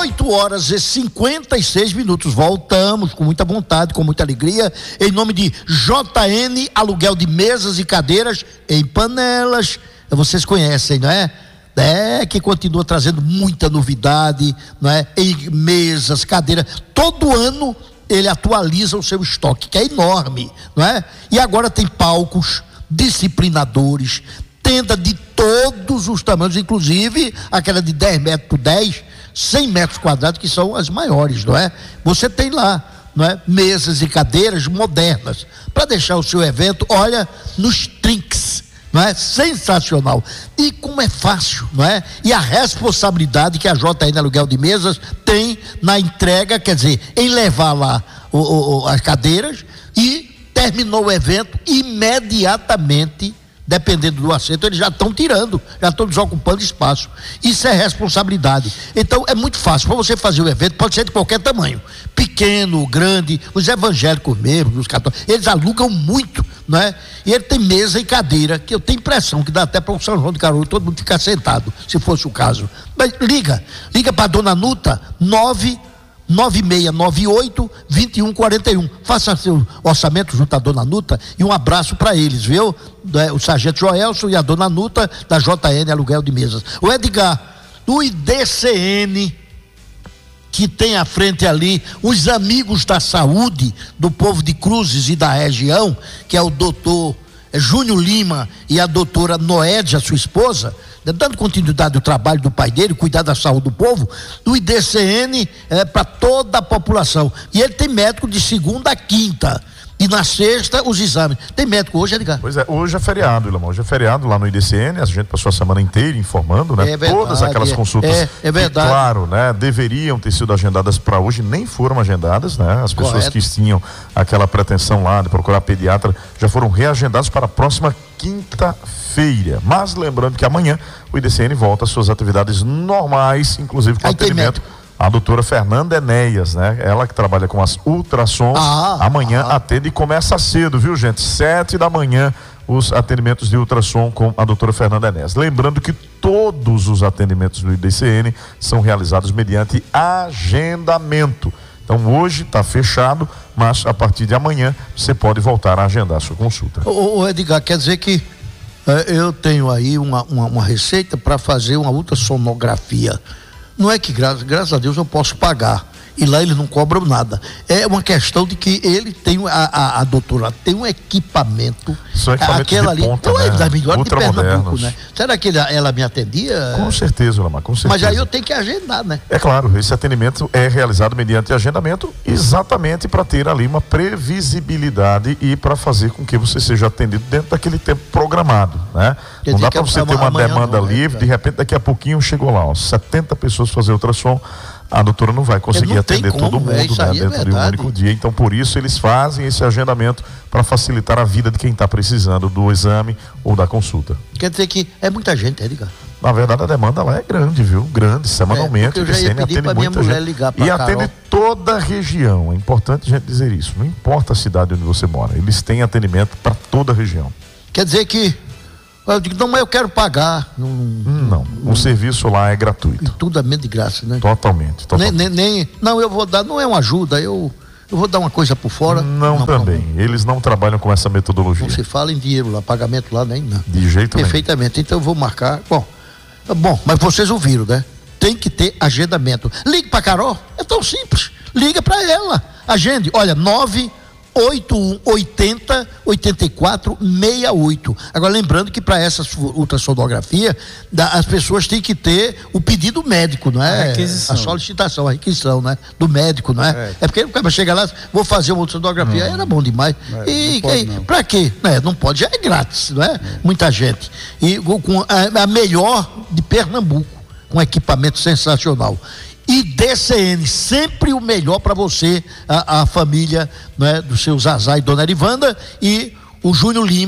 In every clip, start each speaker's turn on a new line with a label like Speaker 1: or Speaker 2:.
Speaker 1: 8h56. Voltamos com muita vontade, com muita alegria, em nome de JN Aluguel de Mesas e Cadeiras em Panelas. Vocês conhecem, não é? Que continua trazendo muita novidade, não é? Em mesas, cadeiras. Todo ano ele atualiza o seu estoque, que é enorme, não é? E agora tem palcos, disciplinadores, tenda de todos os tamanhos, inclusive aquela de 10 metros por 10, 100 metros quadrados, que são as maiores, não é? Você tem lá, não é? Mesas e cadeiras modernas, para deixar o seu evento, olha, nos trinques, não é? Sensacional. E como é fácil, não é? E a responsabilidade que a JN Aluguel de Mesas tem na entrega, quer dizer, em levar lá as cadeiras, e terminou o evento, imediatamente, dependendo do assento, eles já estão tirando, já estão desocupando espaço. Isso é responsabilidade. Então é muito fácil. Para você fazer o evento, pode ser de qualquer tamanho, pequeno, grande, os evangélicos mesmo, os católicos, eles alugam muito, não é? E ele tem mesa e cadeira, que eu tenho impressão que dá até para o São João de Caruaru todo mundo ficar sentado, se fosse o caso. Mas liga para a dona Nuta, 99698-2141. Faça seu orçamento junto à dona Nuta, e um abraço para eles, viu? O sargento Joelson e a dona Nuta da JN Aluguel de Mesas. O Edgar, do IDCN, que tem à frente ali os amigos da saúde do povo de Cruzes e da região, que é o doutor Júnior Lima e a doutora Noédia, sua esposa, dando continuidade ao trabalho do pai dele, cuidar da saúde do povo, do IDCN para toda a população. E ele tem médico de segunda a quinta. E na sexta, os exames. Tem médico hoje, Edgar?
Speaker 2: Pois é, hoje é feriado, Ilamão. Hoje é feriado lá no IDCN. A gente passou a semana inteira informando, né?
Speaker 1: É verdade,
Speaker 2: todas aquelas consultas
Speaker 1: é verdade.
Speaker 2: que, claro, né? Deveriam ter sido agendadas para hoje, nem foram agendadas, né? As pessoas
Speaker 1: Correto.
Speaker 2: que tinham aquela pretensão lá de procurar pediatra já foram reagendadas para a próxima quinta-feira. Mas lembrando que amanhã o IDCN volta às suas atividades normais, inclusive com atendimento. A doutora Fernanda Enéas, né? Ela que trabalha com as ultrassons, amanhã atende e começa cedo, viu, gente? 7 da manhã, os atendimentos de ultrassom com a doutora Fernanda Enéas. Lembrando que todos os atendimentos do IDCN são realizados mediante agendamento. Então hoje está fechado, mas a partir de amanhã você pode voltar a agendar a sua consulta.
Speaker 1: Ô Edgar, quer dizer que eu tenho aí uma receita para fazer uma ultrassonografia. Não é que, graças a Deus, eu posso pagar. E lá eles não cobram nada. É uma questão de que ele tem, a doutora tem um equipamento.
Speaker 2: São equipamentos
Speaker 1: aquela
Speaker 2: de
Speaker 1: ali,
Speaker 2: ponta,
Speaker 1: então
Speaker 2: né?
Speaker 1: é da melhor de Pernambuco,
Speaker 2: modernos.
Speaker 1: né? Será que ela me atendia?
Speaker 2: Com certeza, Lamar, com certeza.
Speaker 1: Mas aí eu tenho que agendar, né?
Speaker 2: É claro, esse atendimento é realizado mediante agendamento, exatamente para ter ali uma previsibilidade e para fazer com que você seja atendido dentro daquele tempo programado, né? Não dá para você ter uma demanda livre, de repente daqui a pouquinho chegou lá, 70 pessoas fazer ultrassom, a doutora não vai conseguir atender todo mundo, né, dentro de um único dia. Então, por isso, eles fazem esse agendamento para facilitar a vida de quem está precisando do exame ou da consulta.
Speaker 1: Quer dizer que é muita gente, Edgar.
Speaker 2: Na verdade, a demanda lá é grande, viu? Grande, semanalmente.
Speaker 1: Eu já ia pedir para minha mulher ligar para
Speaker 2: e
Speaker 1: Carol.
Speaker 2: atende toda a região. É importante a gente dizer isso. Não importa a cidade onde você mora. Eles têm atendimento para toda a região.
Speaker 1: Quer dizer que eu digo, não, mas eu quero pagar.
Speaker 2: Não, o serviço lá é gratuito.
Speaker 1: Tudo é meio de graça, né?
Speaker 2: Totalmente.
Speaker 1: Não, eu vou dar, não é uma ajuda, eu vou dar uma coisa por fora.
Speaker 2: Não, também. Eles não trabalham com essa metodologia.
Speaker 1: Não se fala em dinheiro lá, pagamento lá, nem não.
Speaker 2: De jeito nenhum.
Speaker 1: Perfeitamente, então eu vou marcar. Bom, mas vocês ouviram, né? Tem que ter agendamento. Ligue para Carol, é tão simples. Liga para ela. Agende, olha, 98180-8468. Agora, lembrando que para essa ultrassonografia, as pessoas têm que ter o pedido médico, não é? A solicitação, a requisição, né? Do médico, não é? É porque o cara chega lá, vou fazer uma ultrassonografia, era bom demais. Para quê? Não pode, já é grátis, não é? Muita gente. E com a melhor de Pernambuco, com equipamento sensacional. IDCN, sempre o melhor para você, a família, né, do seu Zazá e Dona Erivanda, e o Júnior Lima,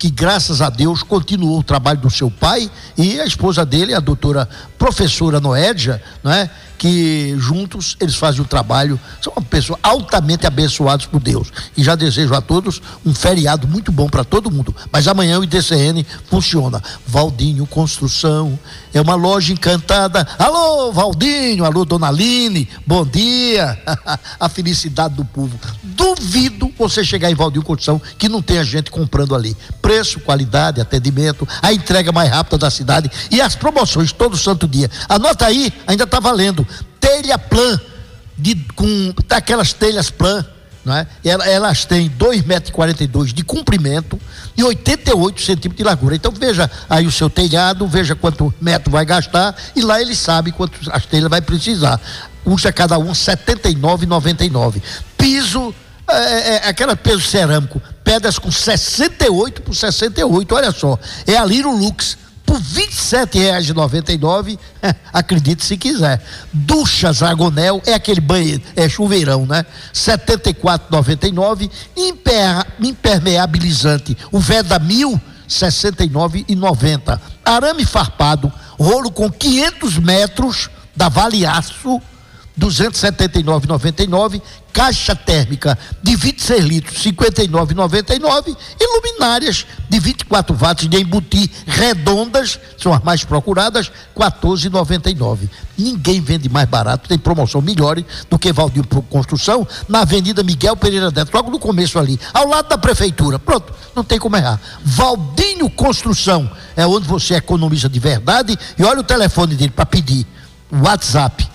Speaker 1: que graças a Deus continuou o trabalho do seu pai e a esposa dele, a doutora professora Noédia, não é? Que juntos eles fazem o trabalho, são uma pessoa altamente abençoados por Deus. E já desejo a todos um feriado muito bom para todo mundo. Mas amanhã o IDCN funciona. Valdinho Construção é uma loja encantada. Alô, Valdinho, alô, Dona Aline, bom dia. A felicidade do povo. Duvido você chegar em Valdinho Construção que não tenha gente comprando ali. Preço, qualidade, atendimento, a entrega mais rápida da cidade e as promoções todo santo dia. Anota aí, ainda está valendo. Telha plan, com aquelas telhas plan, não é? Elas têm 2,42 m de comprimento e 88 centímetros de largura. Então veja aí o seu telhado, veja quanto metro vai gastar e lá ele sabe quanto as telhas vai precisar. Custa cada um R$ 79,99. Piso, aquela piso cerâmico, pedras com 68 por 68, olha só, é a Liro Lux. Por R$ 27,99, acredite se quiser. Duchas Argonel, é aquele banheiro, é chuveirão, né? R$ 74,99. Impermeabilizante, o Veda 1000, R$ 69,90. Arame farpado, rolo com 500 metros da Vale Aço, R$ 279,99. Caixa térmica de 26 litros, R$ 59,99. E luminárias de 24 watts de embutir redondas, são as mais procuradas, R$ 14,99. Ninguém vende mais barato, tem promoção melhor do que Valdinho Construção, na Avenida Miguel Pereira Neto, logo no começo ali, ao lado da prefeitura. Pronto, não tem como errar. Valdinho Construção é onde você economiza de verdade. E olha o telefone dele para pedir. WhatsApp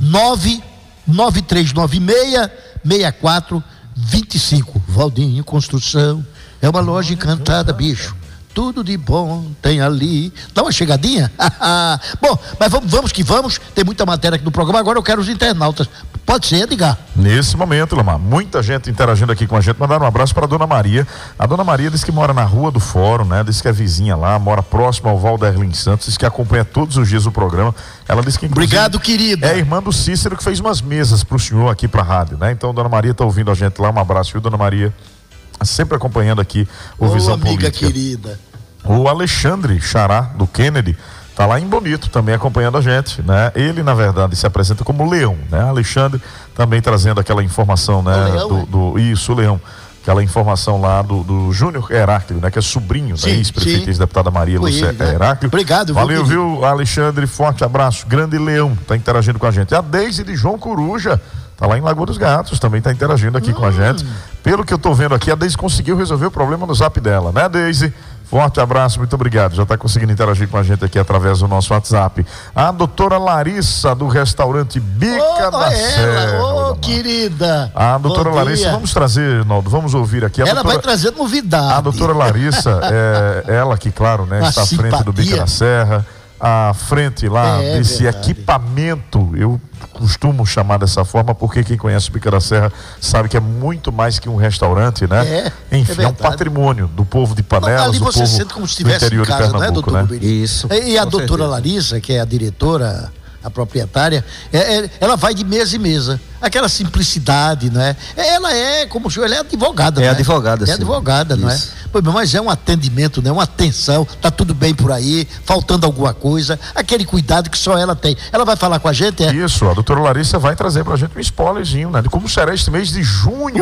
Speaker 1: 99396-6425. Valdinho Construção é uma loja encantada, bicho. Tudo de bom tem ali. Dá uma chegadinha? Bom, mas vamos que vamos. Tem muita matéria aqui no programa. Agora eu quero os internautas. Pode ser, Edgar?
Speaker 2: Nesse momento, Lamar, muita gente interagindo aqui com a gente. Mandar um abraço para a Dona Maria. A Dona Maria diz que mora na Rua do Fórum, né? Diz que é vizinha lá, mora próximo ao Valderlin Santos. Diz que acompanha todos os dias o programa. Ela diz que,
Speaker 1: obrigado, querida.
Speaker 2: É irmã do Cícero que fez umas mesas para o senhor aqui para a rádio, né? Então, Dona Maria está ouvindo a gente lá. Um abraço, viu, Dona Maria? Sempre acompanhando aqui o Visão
Speaker 1: amiga
Speaker 2: Política.
Speaker 1: Querida.
Speaker 2: O Alexandre Xará, do Kennedy, tá lá em Bonito também acompanhando a gente, né? Ele, na verdade, se apresenta como Leão, né? Alexandre também trazendo aquela informação, né? Isso, o Leão. Aquela informação lá do Júnior Heráclio, né? Que é sobrinho da ex-prefeita e ex-deputada Maria Lúcia Heráclio.
Speaker 1: Obrigado,
Speaker 2: valeu, viu, Alexandre? Forte abraço. Grande Leão, tá interagindo com a gente. A Deise de João Coruja, tá lá em Lagoa dos Gatos, também tá interagindo aqui com a gente. Pelo que eu tô vendo aqui, a Deise conseguiu resolver o problema no zap dela, né, Deise? Forte abraço, muito obrigado. Já está conseguindo interagir com a gente aqui através do nosso WhatsApp. A doutora Larissa, do restaurante Bica da Serra.
Speaker 1: Querida.
Speaker 2: A doutora Larissa, vamos trazer, Naldo, vamos ouvir aqui.
Speaker 1: Ela vai trazer novidade.
Speaker 2: A doutora Larissa, ela que, claro, né, está à frente do Bica da Serra, à frente lá desse equipamento. Eu costumo chamar dessa forma porque quem conhece o Bica da Serra sabe que é muito mais que um restaurante, né? Enfim, é um patrimônio do povo de Panelas, ali você
Speaker 1: do povo como se estivesse em casa, de Pernambuco, né, doutor? Isso. E a doutora Larissa, que é a diretora, a proprietária, ela vai de mesa em mesa. Aquela simplicidade, né? Ela é como se ela é advogada, né?
Speaker 3: Advogada, sim.
Speaker 1: É advogada, não é? Pois, mas é um atendimento, né? Uma atenção, tá tudo bem por aí, faltando alguma coisa, aquele cuidado que só ela tem. Ela vai falar com a gente,
Speaker 2: Isso, a doutora Larissa vai trazer pra gente um spoilerzinho, né? De como será este mês de junho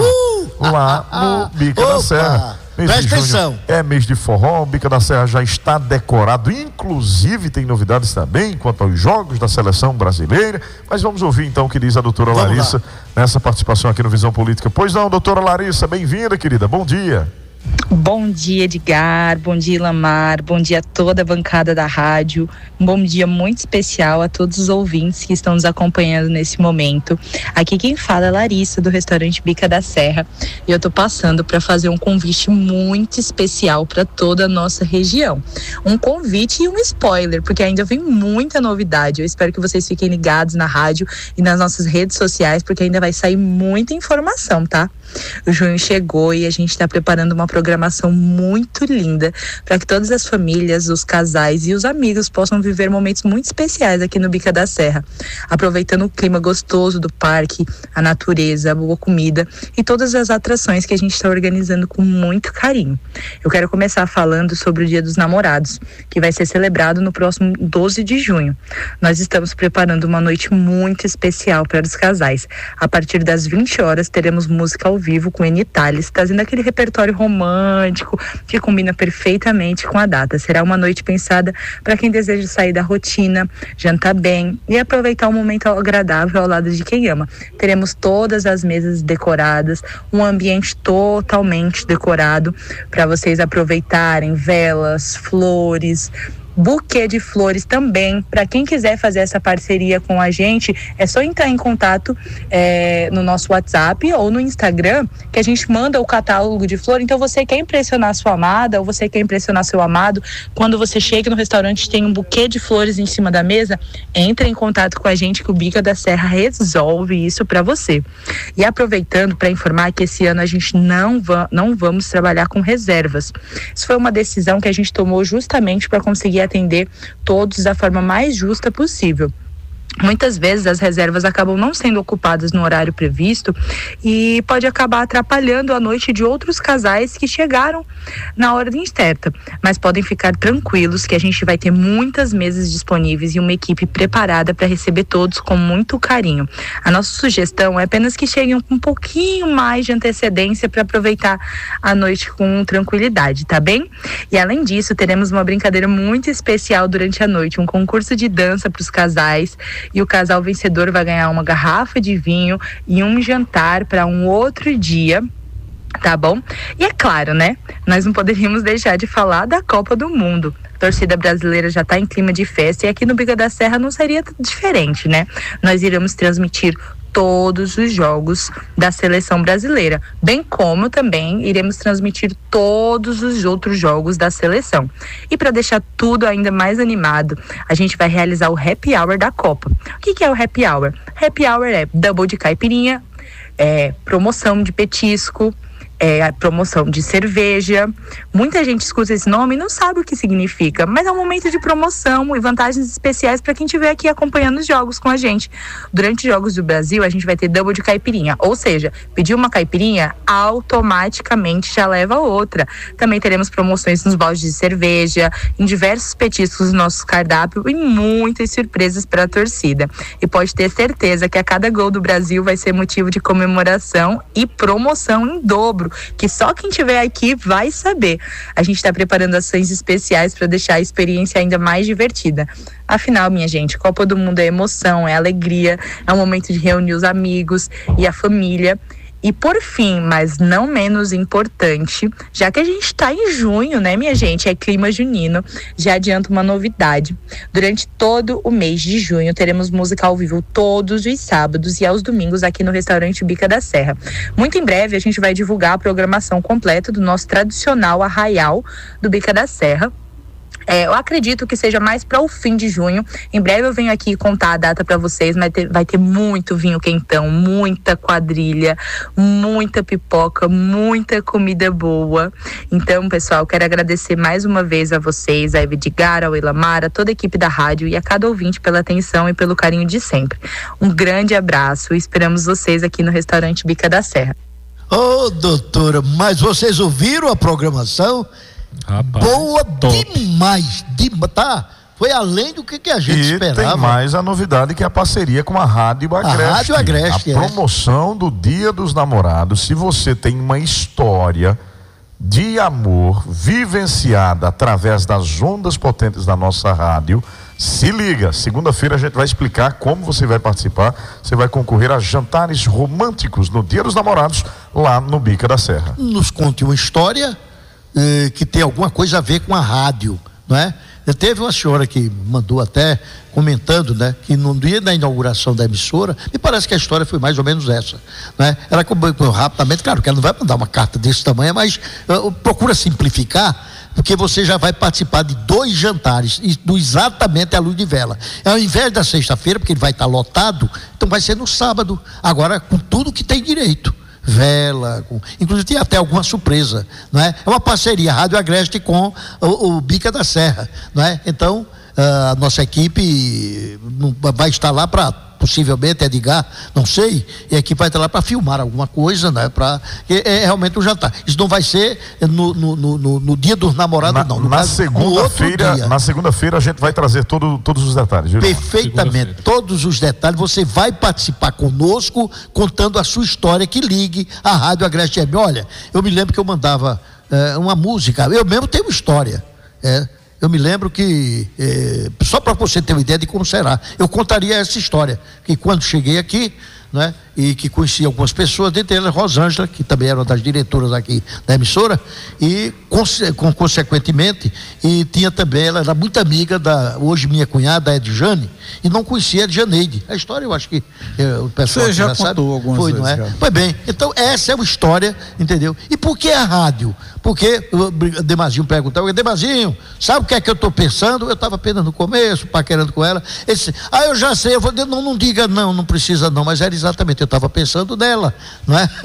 Speaker 2: lá no Bica da Serra.
Speaker 1: Presta atenção.
Speaker 2: É mês de forró, o Bica da Serra já está decorado, inclusive tem novidades também quanto aos jogos da seleção brasileira, mas vamos ouvir então o que diz a doutora Larissa nessa participação aqui no Visão Política. Pois não, doutora Larissa, bem-vinda, querida, bom dia.
Speaker 4: Bom dia, Edgar, bom dia, Lamar, bom dia a toda a bancada da rádio, um bom dia muito especial a todos os ouvintes que estão nos acompanhando nesse momento. Aqui quem fala é Larissa, do restaurante Bica da Serra, e eu tô passando para fazer um convite muito especial para toda a nossa região. Um convite e um spoiler, porque ainda vem muita novidade. Eu espero que vocês fiquem ligados na rádio e nas nossas redes sociais, porque ainda vai sair muita informação, tá? O junho chegou e a gente está preparando uma programação muito linda para que todas as famílias, os casais e os amigos possam viver momentos muito especiais aqui no Bica da Serra, aproveitando o clima gostoso do parque, a natureza, a boa comida e todas as atrações que a gente está organizando com muito carinho. Eu quero começar falando sobre o Dia dos Namorados, que vai ser celebrado no próximo 12 de junho. Nós estamos preparando uma noite muito especial para os casais. A partir das 20 horas teremos música ao vivo com Eni Tales, trazendo aquele repertório romântico que combina perfeitamente com a data. Será uma noite pensada para quem deseja sair da rotina, jantar bem e aproveitar um momento agradável ao lado de quem ama. Teremos todas as mesas decoradas, um ambiente totalmente decorado para vocês aproveitarem, velas, flores, buquê de flores também. Para quem quiser fazer essa parceria com a gente, é só entrar em contato no nosso WhatsApp ou no Instagram, que a gente manda o catálogo de flor. Então você quer impressionar sua amada ou você quer impressionar seu amado, quando você chega no restaurante tem um buquê de flores em cima da mesa, entre em contato com a gente que o Bica da Serra resolve isso para você. E aproveitando para informar que esse ano a gente não vamos trabalhar com reservas. Isso foi uma decisão que a gente tomou justamente para conseguir atender todos da forma mais justa possível. Muitas vezes as reservas acabam não sendo ocupadas no horário previsto e pode acabar atrapalhando a noite de outros casais que chegaram na ordem certa, mas podem ficar tranquilos que a gente vai ter muitas mesas disponíveis e uma equipe preparada para receber todos com muito carinho. A nossa sugestão é apenas que cheguem com um pouquinho mais de antecedência para aproveitar a noite com tranquilidade, tá bem? E além disso, teremos uma brincadeira muito especial durante a noite, um concurso de dança para os casais. E o casal vencedor vai ganhar uma garrafa de vinho e um jantar para um outro dia, tá bom? E é claro, né? Nós não poderíamos deixar de falar da Copa do Mundo. A torcida brasileira já está em clima de festa e aqui no Bica da Serra não seria diferente, né? Nós iremos transmitir todos os jogos da seleção brasileira, bem como também iremos transmitir todos os outros jogos da seleção. E para deixar tudo ainda mais animado, a gente vai realizar o Happy Hour da Copa. O que é o Happy Hour? Happy Hour é double de caipirinha, promoção de petisco, a promoção de cerveja. Muita gente escuta esse nome e não sabe o que significa, mas é um momento de promoção e vantagens especiais para quem estiver aqui acompanhando os jogos com a gente. Durante os Jogos do Brasil, a gente vai ter double de caipirinha, ou seja, pedir uma caipirinha, automaticamente já leva outra. Também teremos promoções nos baldes de cerveja, em diversos petiscos do nosso cardápio e muitas surpresas para a torcida. E pode ter certeza que a cada gol do Brasil vai ser motivo de comemoração e promoção em dobro, que só quem tiver aqui vai saber. A gente está preparando ações especiais para deixar a experiência ainda mais divertida. Afinal, minha gente, Copa do Mundo é emoção, é alegria, é um momento de reunir os amigos e a família. E por fim, mas não menos importante, já que a gente está em junho, né, minha gente, é clima junino, já adianto uma novidade. Durante todo o mês de junho, teremos música ao vivo todos os sábados e aos domingos aqui no restaurante Bica da Serra. Muito em breve, a gente vai divulgar a programação completa do nosso tradicional arraial do Bica da Serra. Eu acredito que seja mais para o fim de junho. Em breve eu venho aqui contar a data para vocês, mas vai ter muito vinho quentão, muita quadrilha, muita pipoca, muita comida boa. Então, pessoal, quero agradecer mais uma vez a vocês, a Edgar, ao Elamar, a toda a equipe da rádio e a cada ouvinte pela atenção e pelo carinho de sempre. Um grande abraço e esperamos vocês aqui no restaurante Bica da Serra.
Speaker 1: Ô, doutora, mas vocês ouviram a programação? Rapaz, boa demais, tá? Foi além do que a gente esperava.
Speaker 2: E tem mais a novidade, que é a parceria com a Rádio Agreste.
Speaker 1: A Rádio Agreste,
Speaker 2: a promoção do Dia dos Namorados. Se você tem uma história de amor vivenciada através das ondas potentes da nossa rádio, se liga, segunda-feira a gente vai explicar como você vai participar. Você vai concorrer a jantares românticos no Dia dos Namorados, lá no Bica da Serra.
Speaker 1: Nos conte uma história que tem alguma coisa a ver com a rádio, não é? Teve uma senhora que mandou até comentando, né, que no dia da inauguração da emissora, me parece que a história foi mais ou menos essa, né? Ela cobrou rapidamente, claro que ela não vai mandar uma carta desse tamanho, mas procura simplificar, porque você já vai participar de 2 jantares, exatamente à luz de vela. Ao invés da sexta-feira, porque ele vai estar lotado, então vai ser no sábado, agora com tudo que tem direito. vela, inclusive tem até alguma surpresa, não é? É uma parceria Rádio Agreste com o Bica da Serra, não é? Então a nossa equipe vai estar lá para, possivelmente, Edgar, não sei, e a equipe vai estar lá para filmar alguma coisa, né? É realmente um jantar. Isso não vai ser no dia dos namorados, não.
Speaker 2: Na segunda-feira a gente vai trazer todos os detalhes. Viu?
Speaker 1: Perfeitamente, todos os detalhes. Você vai participar conosco, contando a sua história, que ligue à Rádio Agreste FM. Olha, eu me lembro que eu mandava uma música, eu mesmo tenho uma história, eu me lembro que, só para você ter uma ideia de como será, eu contaria essa história, que quando cheguei aqui, né, e que conheci algumas pessoas, dentre elas Rosângela, que também era uma das diretoras aqui da emissora, e consequentemente, e tinha também, ela era muito amiga da, hoje minha cunhada, Edjane, e não conhecia a Edjaneide. A história eu acho que o pessoal
Speaker 3: você já contou sabe, algumas
Speaker 1: foi,
Speaker 3: vezes,
Speaker 1: não é?
Speaker 3: cara.
Speaker 1: Pois bem, então essa é uma história, entendeu? E por que a rádio? Porque o Demazinho perguntava, Demazinho, sabe o que é que eu estou pensando? Eu estava apenas no começo, paquerando com ela. Eu já sei, eu vou dizer, não diga não precisa não, mas era exatamente, eu estava pensando nela, não é?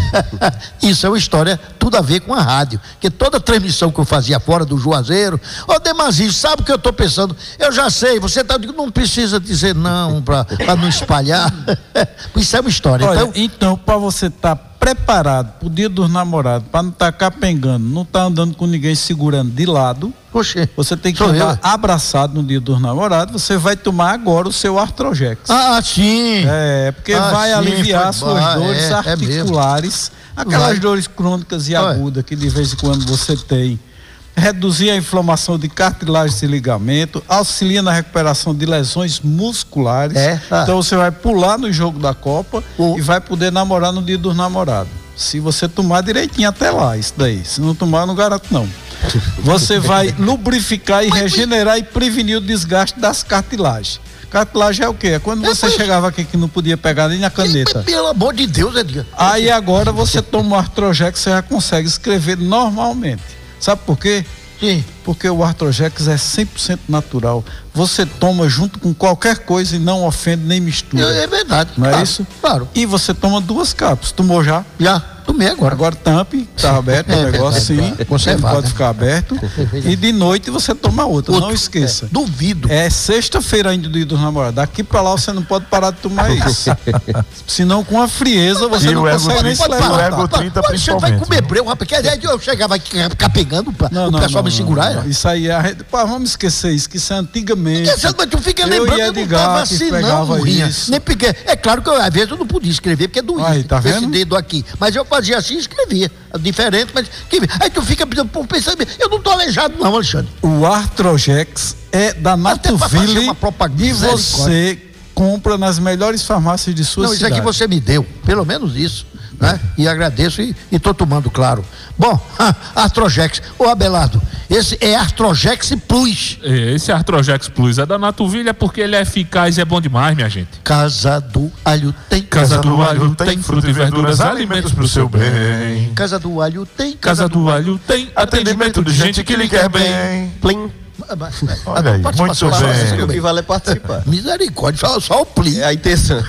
Speaker 1: Isso é uma história, tudo a ver com a rádio, que toda transmissão que eu fazia fora do Juazeiro, Demazinho, sabe o que eu estou pensando? Eu já sei, você não precisa dizer não para não espalhar. Isso é uma história.
Speaker 3: Olha, então para você estar preparado pro dia dos namorados, para não estar capengando, não estar andando com ninguém segurando de lado, você tem que andar abraçado no dia dos namorados, você vai tomar agora o seu Artrojex.
Speaker 1: Sim.
Speaker 3: Porque vai aliviar suas dores articulares, aquelas dores crônicas e agudas que de vez em quando você tem. Reduzir a inflamação de cartilagens e ligamento, auxilia na recuperação de lesões musculares. Então você vai pular no jogo da Copa e vai poder namorar no dia dos namorados. Se você tomar direitinho até lá, isso daí. Se não tomar, não garanto não. Você vai lubrificar e regenerar e prevenir o desgaste das cartilagens. Cartilagem é o quê? É quando você chegava aqui que não podia pegar nem a caneta.
Speaker 1: Pelo amor de Deus, Edgar.
Speaker 3: Aí agora você toma o Artrojex, você já consegue escrever normalmente. Sabe por quê?
Speaker 1: Sim.
Speaker 3: Porque o Artrojex é 100% natural. Você toma junto com qualquer coisa e não ofende nem mistura.
Speaker 1: É verdade.
Speaker 3: Não é isso?
Speaker 1: Claro.
Speaker 3: E você toma 2 cápsulas. Tomou já?
Speaker 1: Já. Tomei agora.
Speaker 3: Agora tampe, tá aberto o negócio, sim. Você pode ficar aberto. E de noite você toma outra. Não esqueça.
Speaker 1: Duvido.
Speaker 3: É sexta-feira ainda do dia dos namorados. Daqui pra lá você não pode parar de tomar isso. Senão com a frieza você não consegue nem se levantar.
Speaker 1: Você vai comer breu, rapaz. Eu chegava aqui pegando o pessoal me segurar.
Speaker 3: Isso aí é. Vamos esquecer isso, que isso é antigamente.
Speaker 1: Mas tu fica lembrando que eu não estava assim, não, Murrinha. Nem peguei. É claro que às vezes eu não podia escrever, porque doía.
Speaker 3: Aí, tá vendo?
Speaker 1: Esse dedo aqui. Mas eu fazia assim e escrevia. Diferente, mas. Aí tu fica pensando, eu não tô aleijado, não, Alexandre.
Speaker 3: O Artrojex é da Natuville e você compra nas melhores farmácias de sua cidade.
Speaker 1: Isso aqui você me deu, pelo menos isso, né? E agradeço e tô tomando, claro. Bom, Artrojex. Abelardo, esse é Artrojex Plus.
Speaker 5: Esse Artrojex Plus é da Natuville, porque ele é eficaz e é bom demais, minha gente.
Speaker 1: Casa do Alho tem.
Speaker 5: Casa do Alho tem fruta e verduras, alimentos pro seu bem.
Speaker 1: Casa do Alho tem.
Speaker 5: Casa do Alho tem atendimento de gente que lhe quer bem.
Speaker 1: Plim.
Speaker 2: Olha aí, muito bem.
Speaker 6: O que vale é participar.
Speaker 1: Misericórdia, só o plim.
Speaker 6: É a intenção.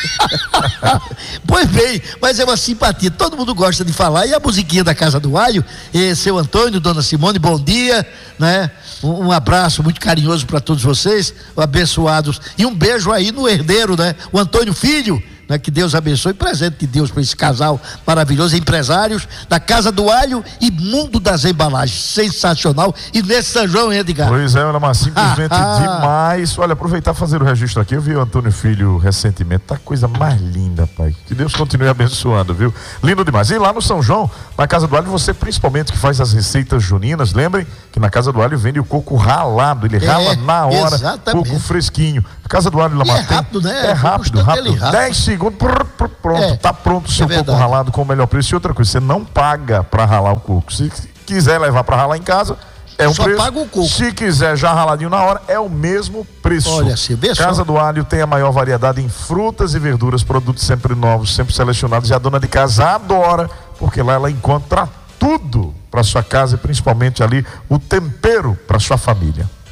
Speaker 1: Pois bem, mas é uma simpatia, todo mundo gosta de falar. E a musiquinha da Casa do Alho, seu Antônio, dona Simone, bom dia, né? Um abraço muito carinhoso para todos vocês, abençoados, e um beijo aí no herdeiro, né? O Antônio Filho, né? Que Deus abençoe, presente de Deus para esse casal maravilhoso, empresários da Casa do Alho e Mundo das Embalagens, sensacional. E nesse São João, Edgar?
Speaker 2: Pois é, mas simplesmente demais. Olha, aproveitar e fazer o registro aqui. Eu vi o Antônio Filho recentemente, tá coisa mais linda, pai. Que Deus continue abençoando, viu? Lindo demais. E lá no São João, na Casa do Alho, você principalmente que faz as receitas juninas, lembrem que na Casa do Alho vende o coco ralado, ele rala na hora,
Speaker 1: exatamente.
Speaker 2: Coco fresquinho. Casa do Alho, Lamar,
Speaker 1: é rápido, né?
Speaker 2: É rápido. 10 segundos, pronto, tá pronto o seu coco ralado com o melhor preço. E outra coisa, você não paga para ralar o coco. Se quiser levar para ralar em casa, é um preço.
Speaker 1: Paga o coco.
Speaker 2: Se quiser já raladinho na hora, é o mesmo preço.
Speaker 1: Olha, se vê só.
Speaker 2: Casa do Alho tem a maior variedade em frutas e verduras, produtos sempre novos, sempre selecionados. E a dona de casa adora, porque lá ela encontra tudo para sua casa e principalmente ali o tempero para sua família.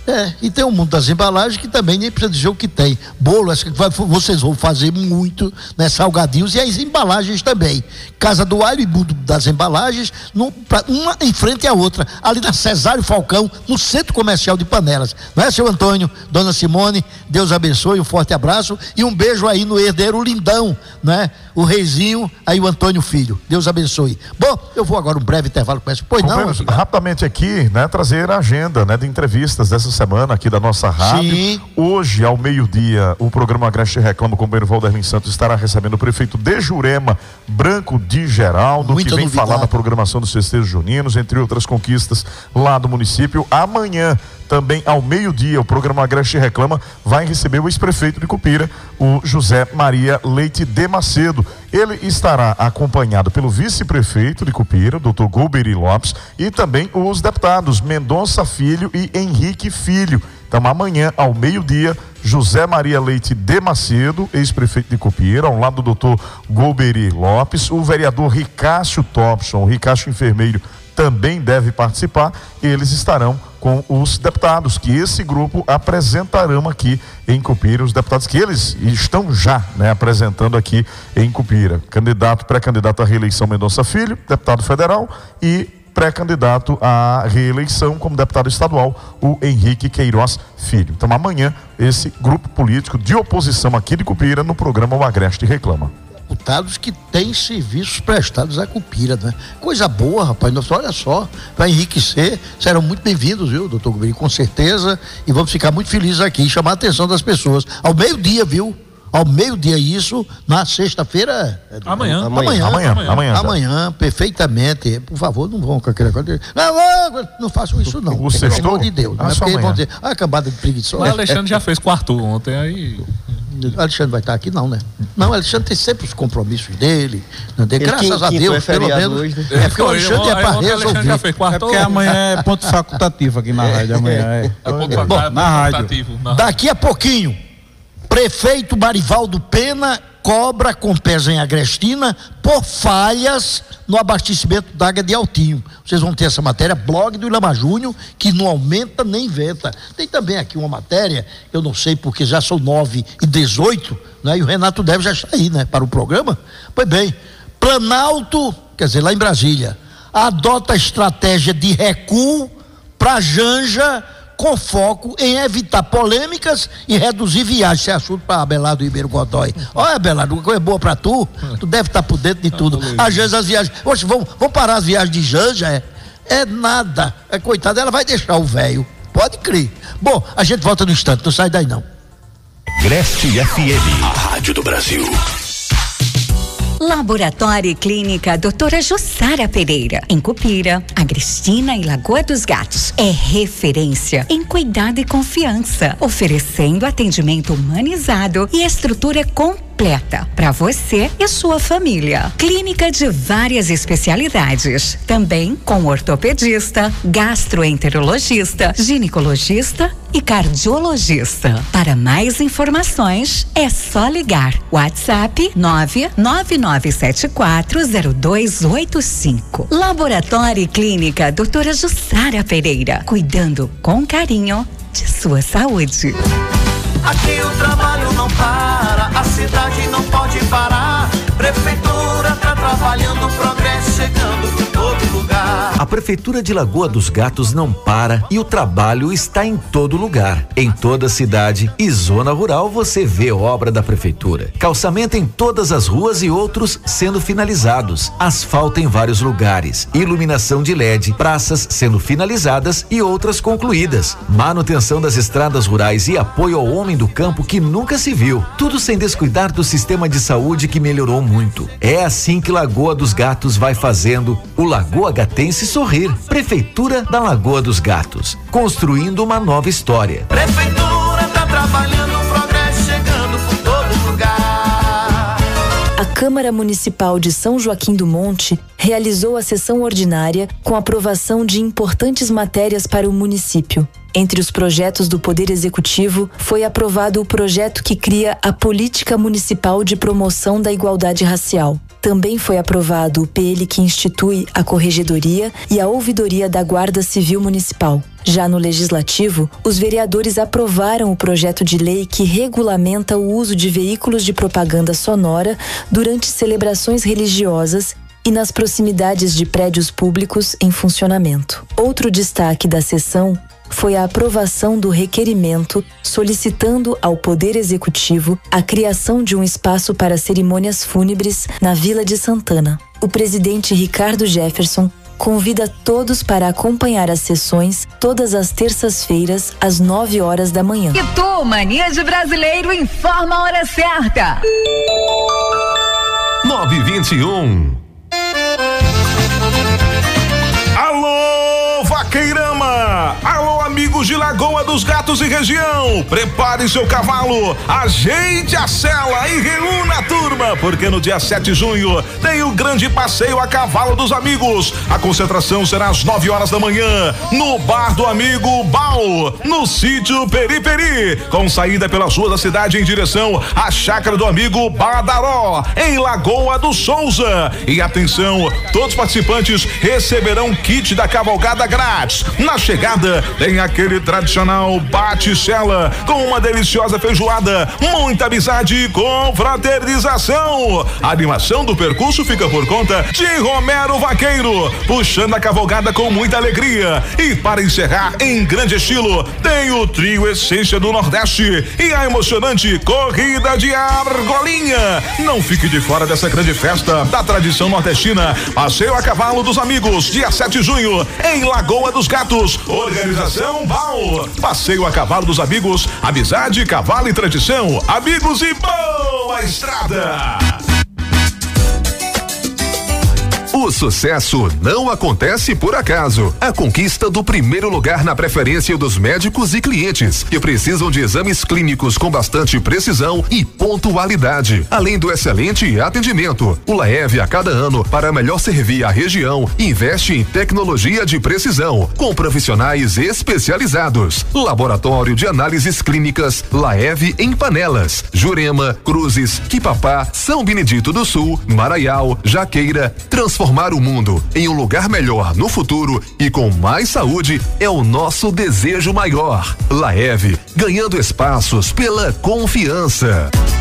Speaker 1: E tem o mundo das embalagens que também nem precisa dizer o que tem. Bolo, vocês vão fazer muito, né? Salgadinhos e as embalagens também. Casa do Alho e mundo das embalagens, uma em frente à outra, ali na Cesário Falcão, no Centro Comercial de Panelas. Não é, seu Antônio, dona Simone? Deus abençoe, um forte abraço e um beijo aí no herdeiro lindão, né? O Reizinho, aí o Antônio Filho. Deus abençoe. Bom, eu vou agora um breve intervalo com essa. Pois não,
Speaker 2: rapidamente aqui, né? Trazer a agenda, né? De entrevistas dessa semana aqui da nossa rádio. Sim. Hoje, ao meio-dia, o programa Agreste Reclama com o companheiro Valderlin Santos estará recebendo o prefeito de Jurema, Branco de Geraldo, que vem falar da programação dos festejos juninos, entre outras conquistas lá do município. Amanhã, também ao meio-dia, o programa Agreste Reclama vai receber o ex-prefeito de Cupira, o José Maria Leite de Macedo. Ele estará acompanhado pelo vice-prefeito de Cupira, Dr. Golbery Lopes, e também os deputados Mendonça Filho e Henrique Filho. Então, amanhã, ao meio-dia, José Maria Leite de Macedo, ex-prefeito de Cupira, ao lado do Dr. Golbery Lopes, o vereador Ricácio Thompson, o Ricácio enfermeiro, também deve participar. Eles estarão com os deputados que esse grupo apresentarão aqui em Cupira, os deputados que eles estão já, né, apresentando aqui em Cupira. Pré-candidato à reeleição Mendonça Filho, deputado federal, e pré-candidato à reeleição como deputado estadual, o Henrique Queiroz Filho. Então amanhã, esse grupo político de oposição aqui de Cupira no programa O Agreste Reclama.
Speaker 1: Deputados que têm serviços prestados a Cupira, né? Coisa boa, rapaz. Nossa, olha só, vai enriquecer. Serão muito bem-vindos, viu, doutor Golbery? Com certeza. E vamos ficar muito felizes aqui e chamar a atenção das pessoas. Ao meio-dia, viu? Ao meio-dia, isso, na sexta-feira. Amanhã, perfeitamente. Por favor, não vão com aquele coisa. Não façam isso, não. Pelo amor de Deus. Não é porque vão dizer, cambada de preguiçosa.
Speaker 5: O Alexandre já fez com o Arthur ontem, aí.
Speaker 1: O Alexandre vai estar aqui, não, né? Não, o Alexandre tem sempre os compromissos dele. Né? Graças a Deus, pelo menos. Hoje, né? É porque o Alexandre é para resolver.
Speaker 3: É porque amanhã é ponto facultativo aqui na rádio. Amanhã é ponto facultativo na rádio.
Speaker 1: Daqui a pouquinho, prefeito Marivaldo Pena cobra com pés em Agrestina por falhas no abastecimento da água de Altinho. Vocês vão ter essa matéria, blog do Ilama Júnior, que não aumenta nem inventa. Tem também aqui uma matéria, eu não sei porque já são 9h18, né? E o Renato deve já sair, né, para o programa. Pois bem, Planalto, quer dizer, lá em Brasília, adota estratégia de recuo para Janja, com foco em evitar polêmicas e reduzir viagens. Isso é assunto para Abelardo Ribeiro Godoy. Olha, Abelardo, uma coisa boa para tu deve estar por dentro de tudo. Às vezes as viagens, oxe, vamos parar as viagens de Janja, é nada. Coitada, ela vai deixar o velho. Pode crer. Bom, a gente volta no instante, não sai daí não.
Speaker 6: Agreste FM, a rádio do Brasil.
Speaker 7: Laboratório e Clínica Doutora Jussara Pereira, em Cupira, Agrestina e Lagoa dos Gatos. É referência em cuidado e confiança, oferecendo atendimento humanizado e estrutura completa para você e sua família. Clínica de várias especialidades, também com ortopedista, gastroenterologista, ginecologista e cardiologista. Para mais informações, é só ligar. WhatsApp 999740285. Laboratório e Clínica Doutora Jussara Pereira, cuidando com carinho de sua saúde.
Speaker 8: Aqui o trabalho não para, a cidade não pode parar. Prefeitura tá trabalhando, progresso chegando em todo lugar.
Speaker 6: A Prefeitura de Lagoa dos Gatos não para e o trabalho está em todo lugar. Em toda a cidade e zona rural você vê obra da Prefeitura. Calçamento em todas as ruas e outros sendo finalizados. Asfalto em vários lugares. Iluminação de LED, praças sendo finalizadas e outras concluídas. Manutenção das estradas rurais e apoio ao homem do campo que nunca se viu. Tudo sem descuidar do sistema de saúde que melhorou muito. É assim que Lagoa dos Gatos vai fazendo o Lagoa Gatense sorrir. Prefeitura da Lagoa dos Gatos, construindo uma nova história.
Speaker 8: Prefeitura tá trabalhando, progresso chegando por todo lugar.
Speaker 9: A Câmara Municipal de São Joaquim do Monte realizou a sessão ordinária com aprovação de importantes matérias para o município. Entre os projetos do Poder Executivo, foi aprovado o projeto que cria a Política Municipal de Promoção da Igualdade Racial. Também foi aprovado o PL que institui a Corregedoria e a Ouvidoria da Guarda Civil Municipal. Já no Legislativo, os vereadores aprovaram o projeto de lei que regulamenta o uso de veículos de propaganda sonora durante celebrações religiosas e nas proximidades de prédios públicos em funcionamento. Outro destaque da sessão foi a aprovação do requerimento solicitando ao Poder Executivo a criação de um espaço para cerimônias fúnebres na Vila de Santana. O presidente Ricardo Jefferson convida todos para acompanhar as sessões todas as terças-feiras, às 9 horas da manhã.
Speaker 7: E tu, Mania de Brasileiro, informa a hora certa.
Speaker 10: 9h21.
Speaker 11: Alô, Vaqueirama! Alô, amigos de Lagoa dos Gatos e região! Prepare seu cavalo, ajeite a sela e reúna a turma, porque no dia 7 de junho tem o grande passeio a cavalo dos amigos. A concentração será às 9 horas da manhã, no Bar do Amigo Bal, no sítio Periperi, com saída pelas ruas da cidade em direção à chácara do amigo Badaró, em Lagoa do Souza. E atenção, todos os participantes receberão kit da cavalgada grátis. Na chegada tem aquele tradicional bate-sela com uma deliciosa feijoada, muita amizade e confraternização. A animação do percurso fica por conta de Romero Vaqueiro, puxando a cavalgada com muita alegria. E para encerrar em grande estilo, tem o trio Essência do Nordeste e a emocionante corrida de argolinha. Não fique de fora dessa grande festa da tradição nordestina. Passeio a cavalo dos amigos, dia 7 de junho, em Lagoa dos Gatos. Organização BAL. Passeio a cavalo dos amigos, amizade, cavalo e tradição. Amigos e boa estrada!
Speaker 10: O sucesso não acontece por acaso. A conquista do primeiro lugar na preferência dos médicos e clientes que precisam de exames clínicos com bastante precisão e pontualidade, além do excelente atendimento. O Laev, a cada ano, para melhor servir a região, investe em tecnologia de precisão, com profissionais especializados. Laboratório de análises clínicas Laev em Panelas, Jurema, Cruzes, Quipapá, São Benedito do Sul, Maraial, Jaqueira. Transformar o mundo em um lugar melhor no futuro e com mais saúde é o nosso desejo maior. Laev, ganhando espaços pela confiança.